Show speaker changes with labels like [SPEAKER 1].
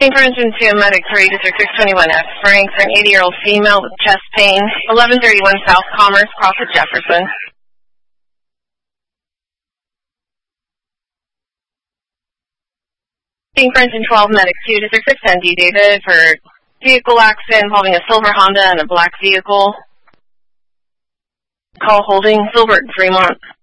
[SPEAKER 1] For engine 2, medic 3, District 621F, Frank, for an 80-year-old female with chest pain, 1131 South Commerce, cross at Jefferson. For engine 12, medic 2, District 610D, David, for vehicle accident involving a silver Honda and a black vehicle. Call holding, Silbert, Fremont.